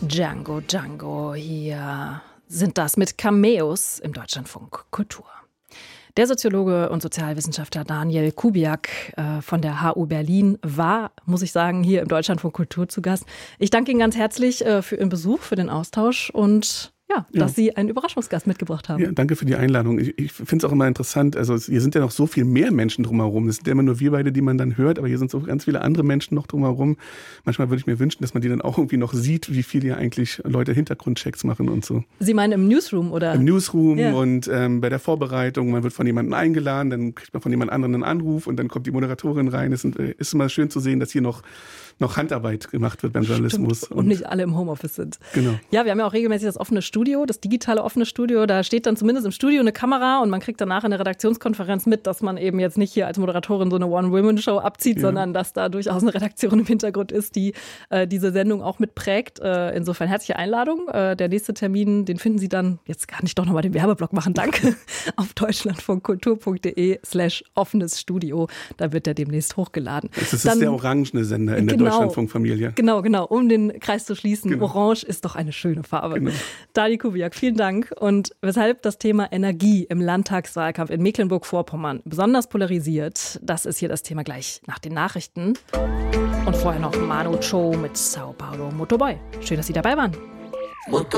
Django Django, hier sind das mit Cameos im Deutschlandfunk Kultur. Der Soziologe und Sozialwissenschaftler Daniel Kubiak von der HU Berlin war, muss ich sagen, hier im Deutschlandfunk Kultur zu Gast. Ich danke Ihnen ganz herzlich für Ihren Besuch, für den Austausch und dass Sie einen Überraschungsgast mitgebracht haben. Ja, danke für die Einladung. Ich finde es auch immer interessant, also hier sind ja noch so viel mehr Menschen drumherum. Das sind ja immer nur wir beide, die man dann hört, aber hier sind so ganz viele andere Menschen noch drumherum. Manchmal würde ich mir wünschen, dass man die dann auch irgendwie noch sieht, wie viel hier eigentlich Leute Hintergrundchecks machen und so. Sie meinen im Newsroom, oder? Im Newsroom und bei der Vorbereitung, man wird von jemandem eingeladen, dann kriegt man von jemand anderem einen Anruf und dann kommt die Moderatorin rein. Es ist immer schön zu sehen, dass hier noch Handarbeit gemacht wird beim Journalismus. Und nicht alle im Homeoffice sind. Genau. Ja, wir haben ja auch regelmäßig das offene Studio, das digitale offene Studio. Da steht dann zumindest im Studio eine Kamera und man kriegt danach in der Redaktionskonferenz mit, dass man eben jetzt nicht hier als Moderatorin so eine One-Women-Show abzieht, sondern dass da durchaus eine Redaktion im Hintergrund ist, die diese Sendung auch mitprägt. Insofern herzliche Einladung. Der nächste Termin, den finden Sie dann, jetzt kann ich doch nochmal den Werbeblock machen, danke, auf deutschlandfunkkultur.de/offenes Studio. Da wird der demnächst hochgeladen. Das ist der orangene Sender in der Deutschlandfunkfamilie. Genau, um den Kreis zu schließen. Genau. Orange ist doch eine schöne Farbe. Genau. Daniel Kubiak, vielen Dank. Und weshalb das Thema Energie im Landtagswahlkampf in Mecklenburg-Vorpommern besonders polarisiert, das ist hier das Thema gleich nach den Nachrichten. Und vorher noch Manu Chao mit Sao Paulo Motoboy. Schön, dass Sie dabei waren.